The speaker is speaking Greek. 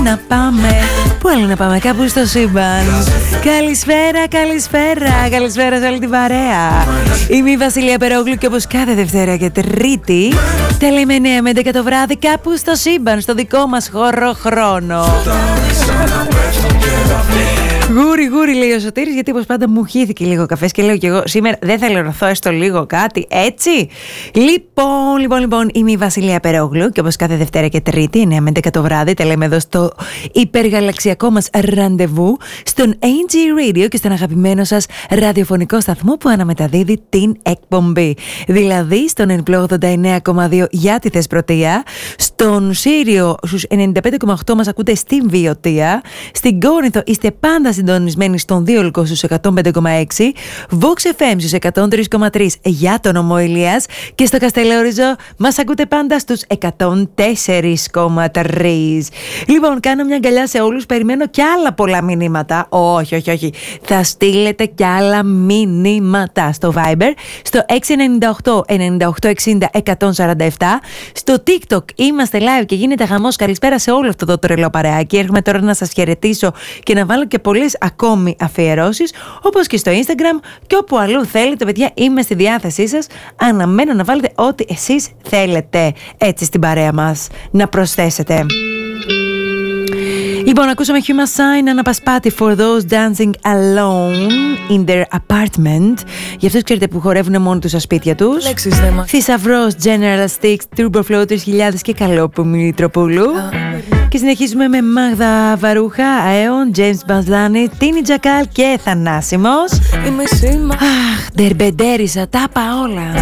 Να πάμε. Πού άλλο να πάμε? Κάπου στο σύμπαν. Καλησπέρα, καλησπέρα. Καλησπέρα σε όλη την παρέα. Είμαι η Βασιλεία Περόγλου και όπως κάθε Δευτέρα και Τρίτη τα λέμε 9 με 11 το βράδυ κάπου στο σύμπαν, στο δικό μας χώρο χρόνο. Γούρι, γούρι, λέει ο Σωτήρης, γιατί όπως πάντα μου χύθηκε λίγο καφές και λέω κι εγώ σήμερα δεν θα λερωθώ έστω λίγο κάτι, έτσι. Λοιπόν, είμαι η Βασιλεία Περόγλου και όπως κάθε Δευτέρα και Τρίτη, 9 με 11 το βράδυ, τα λέμε εδώ στο υπεργαλαξιακό μας ραντεβού, στον AG Radio και στον αγαπημένο σας ραδιοφωνικό σταθμό που αναμεταδίδει την εκπομπή. Δηλαδή στον Ενπλό 89,2 για τη Θεσπρωτεία, στον Σύριο στους 95,8 μας ακούτε στην Βιωτία, στην Κόρινθο είστε πάντα συντονισμένοι στον Δίολκο στους 105,6, Vox FM στους 103,3 για τον Νομό Ηλίας και στο Καστελόριζο μας ακούτε πάντα στους 104,3. Λοιπόν, κάνω μια αγκαλιά σε όλους, περιμένω κι άλλα πολλά μηνύματα. Όχι. Θα στείλετε κι άλλα μηνύματα στο Viber, στο 698 9860 147. Στο TikTok είμαστε live και γίνεται χαμός. Καλησπέρα σε όλο αυτό το τρελό παρεάκι. Έρχομαι τώρα να σας χαιρετήσω και να βάλω και πολλές ακόμη αφιερώσεις, όπως και στο Instagram και όπου αλλού θέλετε, παιδιά, είμαι στη διάθεσή σας. Αναμένω να βάλετε ό,τι εσείς θέλετε έτσι στην παρέα μας να προσθέσετε. Λοιπόν, ακούσαμε Human Sign, ένα πασπάτι for those dancing alone in their apartment. Για αυτούς, ξέρετε, που χορεύουν μόνοι τους στα σπίτια τους. Θησαυρός, General Sticks, Turbo Flow 3000 και Καλόπου Μητροπούλου. Και συνεχίζουμε με Μάγδα Βαρούχα, Αέον, James Μπαζλάνη, Τίνι Τζακάλ και Θανάσιμος. Αχ, ντερμπεντέρισα, τα είπα όλα.